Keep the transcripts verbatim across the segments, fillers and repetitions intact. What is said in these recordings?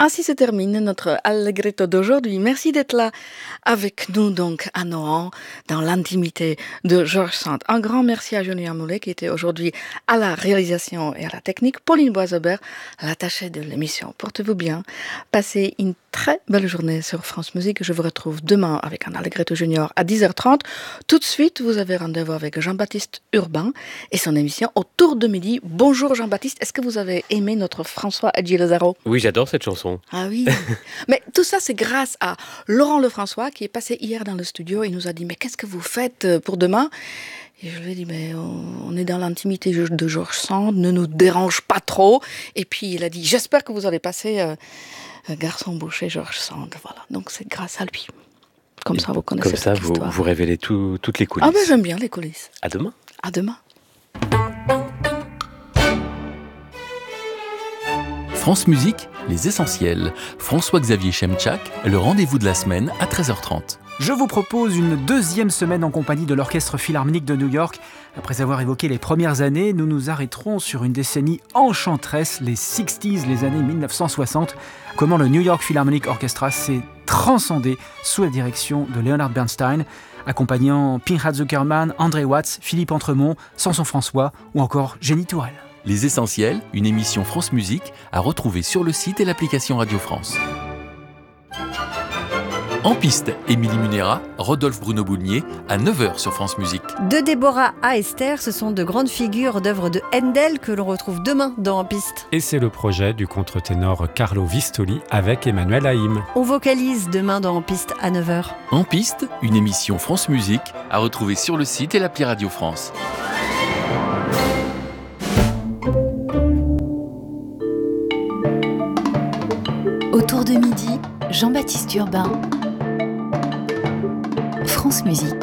Ainsi se termine notre Allegretto d'aujourd'hui. Merci d'être là avec nous donc à Nohant, dans l'intimité de Georges Sand. Un grand merci à Julien Moulet qui était aujourd'hui à la réalisation et à la technique. Pauline Boisebert, l'attachée de l'émission. Portez-vous bien. Passez une très belle journée sur France Musique. Je vous retrouve demain avec un Allegretto Junior à dix heures trente. Tout de suite, vous avez rendez-vous avec Jean-Baptiste Urbain et son émission Autour de midi. Bonjour Jean-Baptiste. Est-ce que vous avez aimé notre François Hadji Lazaro? Oui, j'adore cette chanson. Ah oui, mais tout ça c'est grâce à Laurent Lefrançois qui est passé hier dans le studio et nous a dit mais qu'est-ce que vous faites pour demain? Et je lui ai dit mais on est dans l'intimité de Georges Sand, ne nous dérange pas trop. Et puis il a dit j'espère que vous allez passer euh, Garçon boucher Georges Sand. Voilà, donc c'est grâce à lui. Comme ça vous connaissez Comme ça cette vous, histoire. vous révélez tout, toutes les coulisses. Ah ben j'aime bien les coulisses. À demain. À demain. France Musique, les essentiels. François-Xavier Chemchak, le rendez-vous de la semaine à treize heures trente. Je vous propose une deuxième semaine en compagnie de l'Orchestre Philharmonique de New York. Après avoir évoqué les premières années, nous nous arrêterons sur une décennie enchanteresse, les sixties, les années dix-neuf cent soixante. Comment le New York Philharmonic Orchestra s'est transcendé sous la direction de Leonard Bernstein, accompagnant Pinchas Zuckerman, André Watts, Philippe Entremont, Samson François ou encore Jenny Tourelle. Les Essentiels, une émission France Musique à retrouver sur le site et l'application Radio France. En piste, Émilie Munera, Rodolphe Bruno-Boulnier, à neuf heures sur France Musique. De Déborah à Esther, ce sont de grandes figures d'œuvres de Handel que l'on retrouve demain dans En piste. Et c'est le projet du contre-ténor Carlo Vistoli avec Emmanuel Haïm. On vocalise demain dans En piste à neuf heures. En piste, une émission France Musique à retrouver sur le site et l'appli Radio France. Autour de midi, Jean-Baptiste Urbain, France Musique.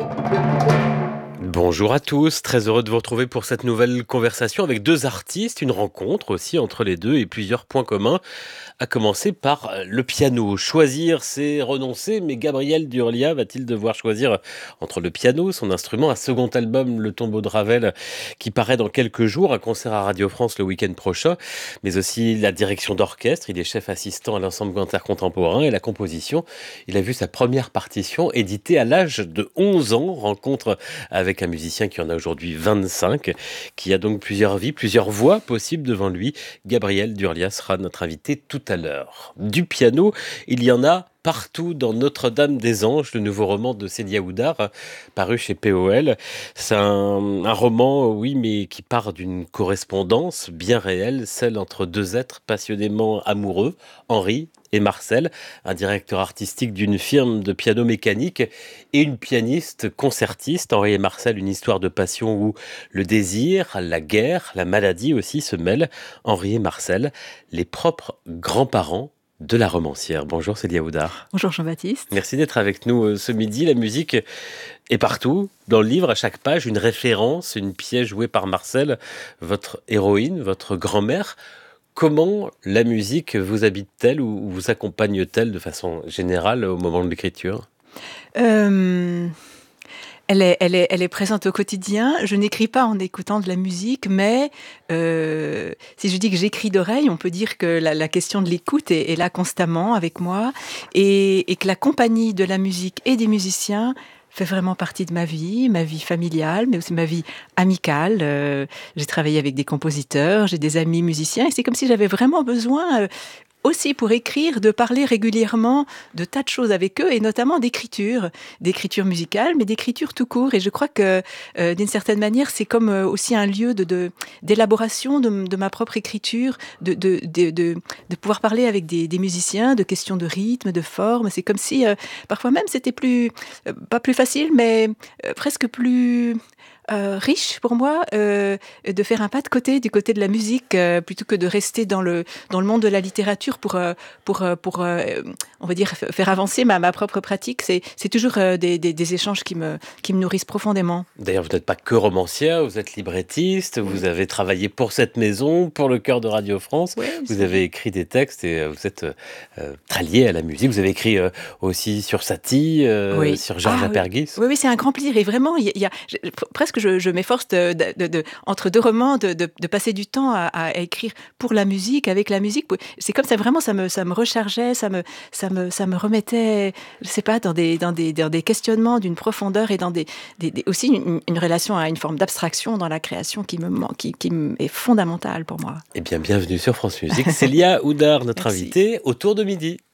Bonjour à tous, très heureux de vous retrouver pour cette nouvelle conversation avec deux artistes, une rencontre aussi entre les deux et plusieurs points communs, à commencer par le piano. Choisir, c'est renoncer, mais Gabriel Durlia va-t-il devoir choisir entre le piano, son instrument, un second album, Le Tombeau de Ravel, qui paraît dans quelques jours, un concert à Radio France le week-end prochain, mais aussi la direction d'orchestre, il est chef assistant à l'ensemble contemporain et la composition. Il a vu sa première partition éditée à l'âge de onze ans, rencontre avec un musicien qui en a aujourd'hui vingt-cinq, qui a donc plusieurs vies, plusieurs voix possibles devant lui. Gabriel Durlia sera notre invité tout à l'heure. Du piano, il y en a partout dans Notre-Dame-des-Anges, le nouveau roman de Célia Oudard, paru chez P O L. C'est un, un roman, oui, mais qui part d'une correspondance bien réelle, celle entre deux êtres passionnément amoureux, Henri et Marcel, un directeur artistique d'une firme de piano mécanique et une pianiste concertiste. Henri et Marcel, une histoire de passion où le désir, la guerre, la maladie aussi se mêlent. Henri et Marcel, les propres grands-parents de la romancière. Bonjour Célia Oudard. Bonjour Jean-Baptiste. Merci d'être avec nous ce midi. La musique est partout. Dans le livre, à chaque page, une référence, une pièce jouée par Marcel, votre héroïne, votre grand-mère. Comment la musique vous habite-t-elle ou vous accompagne-t-elle de façon générale au moment de l'écriture ? euh... Elle est, elle, est, elle est présente au quotidien. Je n'écris pas en écoutant de la musique, mais euh, si je dis que j'écris d'oreille, on peut dire que la, la question de l'écoute est, est là constamment avec moi et, et que la compagnie de la musique et des musiciens fait vraiment partie de ma vie, ma vie familiale, mais aussi ma vie amicale. Euh, j'ai travaillé avec des compositeurs, j'ai des amis musiciens et c'est comme si j'avais vraiment besoin... Euh, aussi pour écrire, de parler régulièrement de tas de choses avec eux, et notamment d'écriture, d'écriture musicale, mais d'écriture tout court. Et je crois que, euh, d'une certaine manière, c'est comme euh, aussi un lieu de, de, d'élaboration de, de ma propre écriture, de, de, de, de, de pouvoir parler avec des, des musiciens, de questions de rythme, de forme. C'est comme si, euh, parfois même, c'était plus, euh, pas plus facile, mais euh, presque plus... Euh, riche pour moi euh, de faire un pas de côté du côté de la musique euh, plutôt que de rester dans le dans le monde de la littérature pour euh, pour euh, pour euh, on va dire faire avancer ma ma propre pratique. C'est c'est toujours euh, des, des des échanges qui me qui me nourrissent profondément. D'ailleurs, vous n'êtes pas que romancière, vous êtes librettiste, oui. Vous avez travaillé pour cette maison, pour le Chœur de Radio France. Oui, vous avez écrit des textes et vous êtes euh, très lié à la musique. Vous avez écrit euh, aussi sur Satie, euh, oui. sur Georges ah, Apergis. Oui, oui, c'est un grand plaisir et vraiment il y, y a je, presque presque, je, je m'efforce de, de, de, de, entre deux romans, de, de, de passer du temps à, à écrire pour la musique, avec la musique. C'est comme ça, vraiment, ça me, ça me rechargeait, ça me, ça me, ça me remettait, je sais pas, dans des, dans des, dans des questionnements d'une profondeur et dans des, des, des aussi une, une relation à une forme d'abstraction dans la création qui me qui, qui est fondamentale pour moi. Eh bien, bienvenue sur France Musique. Célia Oudard, notre Merci. invitée, autour de midi.